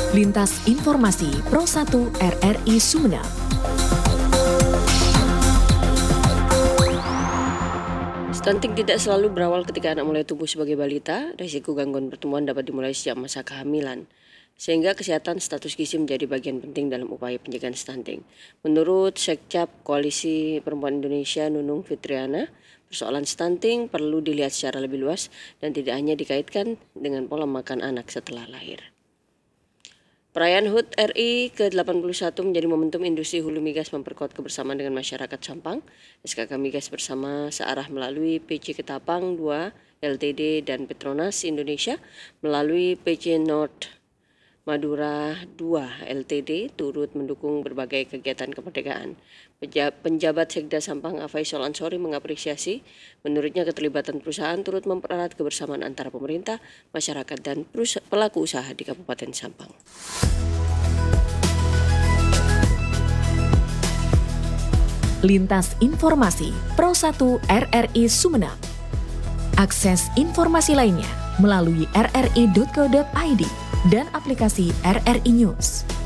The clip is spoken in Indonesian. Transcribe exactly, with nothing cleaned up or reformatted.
Lintas Informasi Pro satu R R I Sumeneb. Stunting tidak selalu berawal ketika anak mulai tumbuh sebagai balita. Risiko gangguan pertumbuhan dapat dimulai sejak masa kehamilan, sehingga kesehatan status gizi menjadi bagian penting dalam upaya pencegahan stunting. Menurut Sekcap Koalisi Perempuan Indonesia Nunung Fitriana, persoalan stunting perlu dilihat secara lebih luas dan tidak hanya dikaitkan dengan pola makan anak setelah lahir. Perayaan H U T R I ke delapan puluh satu menjadi momentum industri hulu migas memperkuat kebersamaan dengan masyarakat Sampang. S K K Migas bersama searah melalui P C Ketapang dua L T D dan Petronas Indonesia melalui P C North Madura dua L T D turut mendukung berbagai kegiatan kemerdekaan. Penjabat Sekda Sampang Afaisal Ansori mengapresiasi, menurutnya keterlibatan perusahaan turut mempererat kebersamaan antara pemerintah, masyarakat, dan pelaku usaha di Kabupaten Sampang. Lintas Informasi Pro satu R R I Sumeneb. Akses informasi lainnya melalui r r i dot co dot i d dan aplikasi R R I News.